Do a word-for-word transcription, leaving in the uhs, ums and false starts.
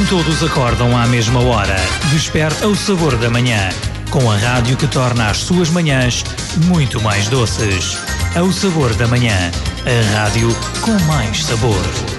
todos acordam à mesma hora. Desperta o sabor da manhã, com a rádio que torna as suas manhãs muito mais doces. É o sabor da manhã, a rádio com mais sabor.